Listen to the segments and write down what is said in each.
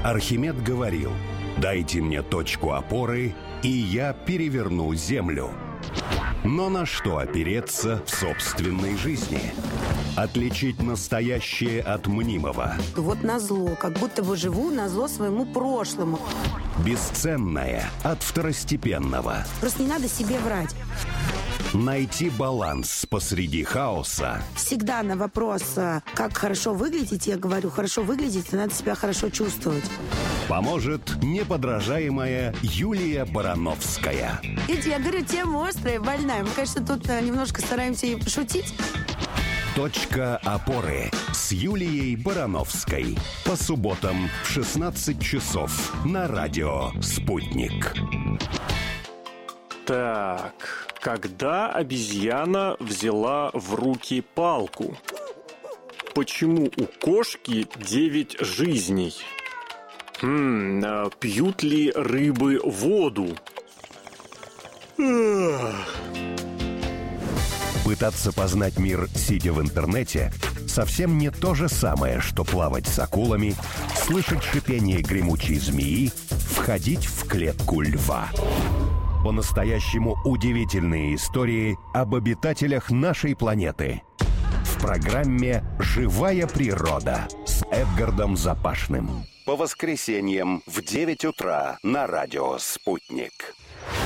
Архимед говорил: «Дайте мне точку опоры, и я переверну землю». Но на что опереться в собственной жизни? Отличить настоящее от мнимого. Вот назло, как будто бы живу назло своему прошлому. Бесценное от второстепенного. Просто не надо себе врать. Найти баланс посреди хаоса. Всегда на вопрос, как хорошо выглядеть, я говорю, хорошо выглядеть, и надо себя хорошо чувствовать. Поможет неподражаемая Юлия Барановская. Видите, я говорю, тема острая, больная. Мы, конечно, тут немножко стараемся и пошутить. Точка опоры с Юлией Барановской. По субботам в 16 часов на радио «Спутник». Так, когда обезьяна взяла в руки палку? Почему у кошки 9 жизней? Пьют ли рыбы воду? Пытаться познать мир, сидя в интернете, совсем не то же самое, что плавать с акулами, слышать шипение гремучей змеи, входить в клетку льва. По-настоящему удивительные истории об обитателях нашей планеты. В программе «Живая природа» с Эдгардом Запашным. По воскресеньям в 9 утра на радио «Спутник».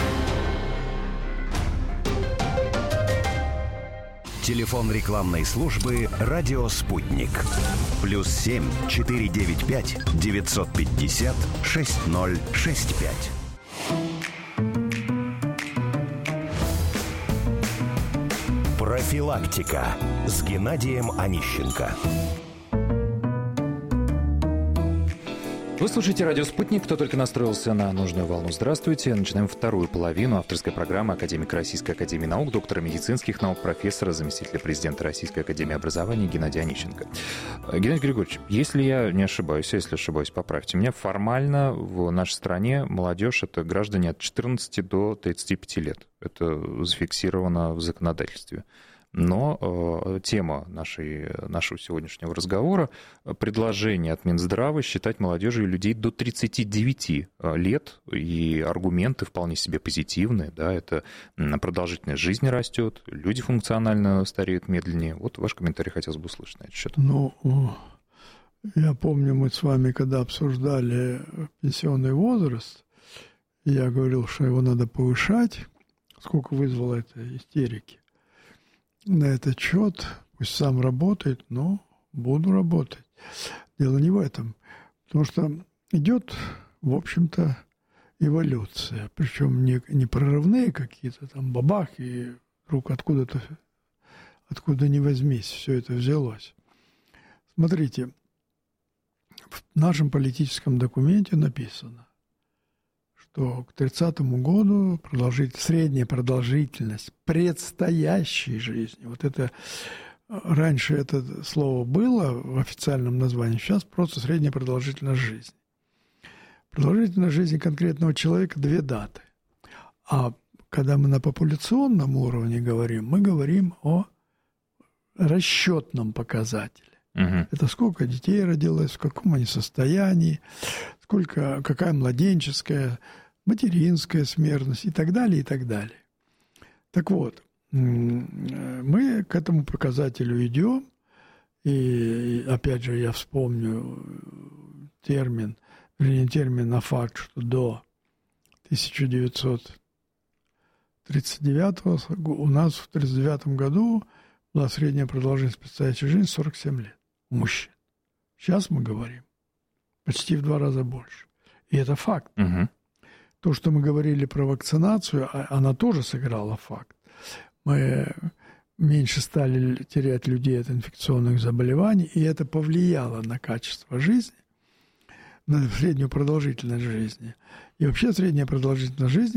Телефон рекламной службы «Радио Спутник». +7 495 950 6065. Профилактика с Геннадием Онищенко. Вы слушаете «Радио Спутник». Кто только настроился на нужную волну, здравствуйте. Начинаем вторую половину авторской программы академика Российской академии наук, доктора медицинских наук, профессора, заместителя президента Российской академии образования Геннадия Онищенко. Геннадий Григорьевич, если я не ошибаюсь, если ошибаюсь, поправьте меня, формально в нашей стране молодежь – это граждане от 14 до 35 лет. Это зафиксировано в законодательстве. Но тема нашего сегодняшнего разговора – предложение от Минздрава считать молодежью людей до 39 лет, и аргументы вполне себе позитивные, да, это продолжительность жизни растет, люди функционально стареют медленнее. Вот ваш комментарий хотелось бы услышать на этот счет. Ну, я помню, мы с вами, когда обсуждали пенсионный возраст, я говорил, что его надо повышать, сколько вызвало это истерики. На этот счет, пусть сам работает, но буду работать. Дело не в этом. Потому что идет, в общем-то, эволюция. Причем не прорывные какие-то там бабах, и вдруг откуда ни возьмись, все это взялось. Смотрите, в нашем политическом документе написано, что к 30-му году средняя продолжительность предстоящей жизни, вот это раньше это слово было в официальном названии, сейчас просто средняя продолжительность жизни. Продолжительность жизни конкретного человека 2 даты. А когда мы на популяционном уровне говорим, мы говорим о расчетном показателе. Это сколько детей родилось, в каком они состоянии, какая младенческая, материнская смертность и так далее, и так далее. Так вот, мы к этому показателю идем, и опять же я вспомню а факт, что до 1939 у нас в 1939 году была средняя продолжительность предстоящей жизни 47 лет у мужчин. Сейчас мы говорим почти в 2 раза больше. И это факт. То, что мы говорили про вакцинацию, она тоже сыграла факт. Мы меньше стали терять людей от инфекционных заболеваний, и это повлияло на качество жизни, на среднюю продолжительность жизни. И вообще средняя продолжительность жизни